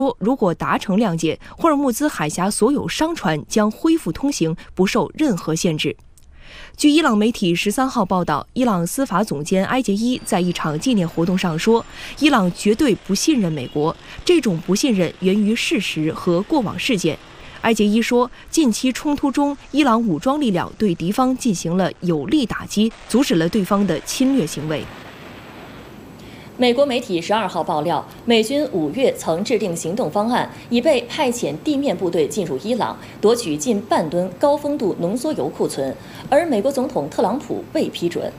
说，如果达成谅解，霍尔木兹海峡所有商船将恢复通行，不受任何限制。据伊朗媒体13号报道，伊朗司法总监埃杰伊在一场纪念活动上说，伊朗绝对不信任美国，这种不信任源于事实和过往事件。埃杰伊说，近期冲突中，伊朗武装力量对敌方进行了有力打击，阻止了对方的侵略行为。 美国媒体12号爆料，美军5月曾制定行动方案，以备派遣地面部队进入伊朗，夺取近半吨高丰度浓缩铀库存，而美国总统特朗普未批准。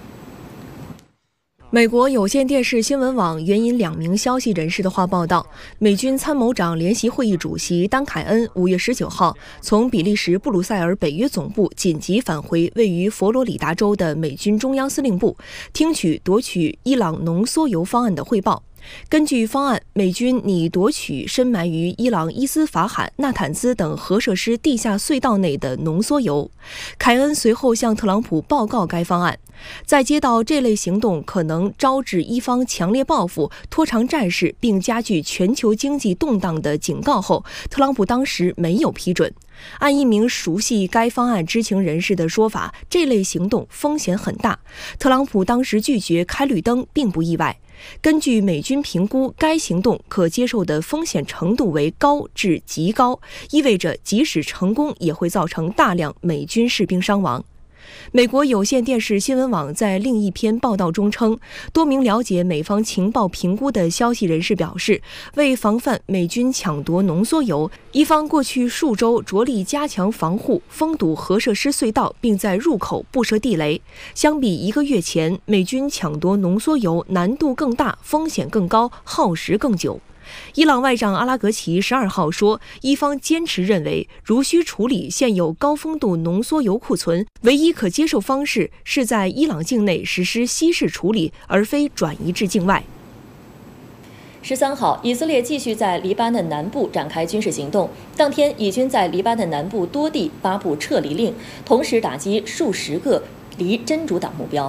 美国有线电视新闻网援引2名消息人士的话报道，美军参谋长联席会议主席丹凯恩5月19号从比利时布鲁塞尔北约总部紧急返回位于佛罗里达州的美军中央司令部，听取夺取伊朗浓缩铀方案的汇报。根据方案，美军拟夺取深埋于伊朗伊斯法罕、纳坦兹等核设施地下隧道内的浓缩铀。凯恩随后向特朗普报告该方案。在接到这类行动可能招致伊方强烈报复、拖长战事并加剧全球经济动荡的警告后，特朗普当时没有批准。按一名熟悉该方案知情人士的说法，这类行动风险很大。特朗普当时拒绝开绿灯并不意外。根据美军评估，该行动可接受的风险程度为高至极高，意味着即使成功也会造成大量美军士兵伤亡。美国有线电视新闻网在另一篇报道中称，多名了解美方情报评估的消息人士表示，为防范美军抢夺浓缩铀，伊方过去数周着力加强防护，封堵核设施隧道，并在入口布设地雷。相比1个月前，美军抢夺浓缩铀难度更大，风险更高，耗时更久。伊朗外长阿拉格齐12号说，伊方坚持认为，如需处理现有高丰度浓缩铀库存，唯一可接受方式是在伊朗境内实施稀释处理，而非转移至境外。13号，以色列继续在黎巴嫩南部展开军事行动。当天，以军在黎巴嫩南部多地发布撤离令，同时打击数十个离真主党目标。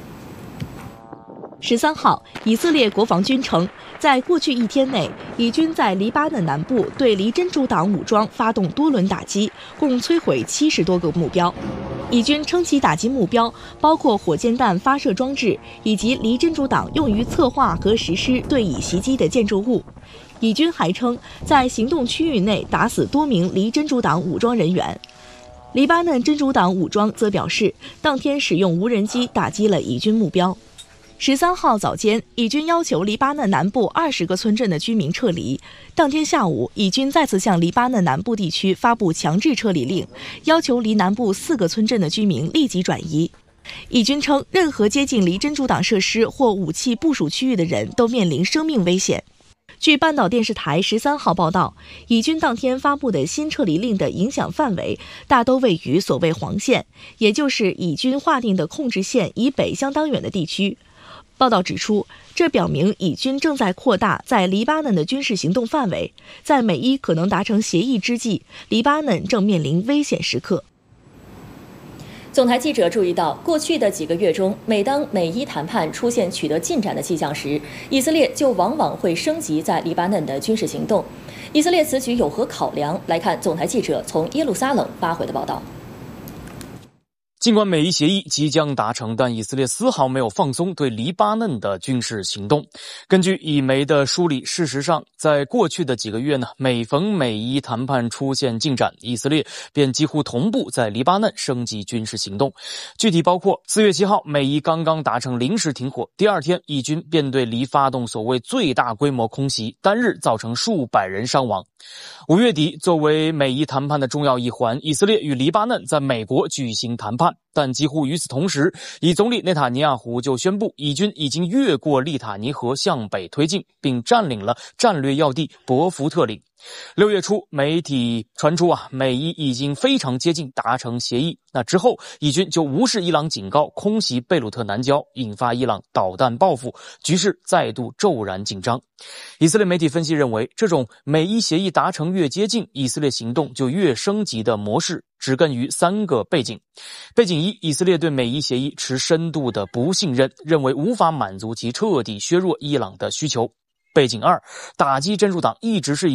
13号，以色列国防军称，在过去1天内，以军在黎巴嫩南部对离真主党武装发动多轮打击，共摧毁70多个目标。以军称其打击目标包括火箭弹发射装置以及离真主党用于策划和实施对以袭击的建筑物。以军还称，在行动区域内打死多名离真主党武装人员。黎巴嫩真主党武装则表示，当天使用无人机打击了以军目标。13号早间，以军要求黎巴嫩南部20个村镇的居民撤离。当天下午，以军再次向黎巴嫩南部地区发布强制撤离令，要求离南部4个村镇的居民立即转移。以军称，任何接近离真主党设施或武器部署区域的人都面临生命危险。据半岛电视台13号报道，以军当天发布的新撤离令的影响范围大都位于所谓黄线，也就是以军划定的控制线以北相当远的地区。报道指出，这表明以军正在扩大在黎巴嫩的军事行动范围，在美伊可能达成协议之际，黎巴嫩正面临危险时刻。 总台记者注意到，过去的几个月中，每当美伊谈判出现取得进展的迹象时，以色列就往往会升级在黎巴嫩的军事行动。以色列此举有何考量？来看总台记者从耶路撒冷发回的报道。 尽管美伊协议即将达成，但以色列丝毫没有放松对黎巴嫩的军事行动。根据以媒的梳理，事实上，在过去的几个月呢，每逢美伊谈判出现进展，以色列便几乎同步在黎巴嫩升级军事行动。具体包括4月7号，美伊刚刚达成临时停火，第二天，以军便对黎发动所谓最大规模空袭，单日造成数百人伤亡。5月底，作为美伊谈判的重要一环，以色列与黎巴嫩在美国举行谈判。但几乎与此同时，以总理内塔尼亚胡就宣布，以军已经越过利塔尼河向北推进，并占领了战略要地伯福特岭。6月初，媒体传出美伊已经非常接近达成协议。那之后，以军就无视伊朗警告，空袭贝鲁特南郊，引发伊朗导弹报复，局势再度骤然紧张。以色列媒体分析认为，这种美伊协议达成越接近，以色列行动就越升级的模式，植根于3个背景。背景1，以色列对美伊协议持深度的不信任，认为无法满足其彻底削弱伊朗的需求。 背景二，打击真主党一直是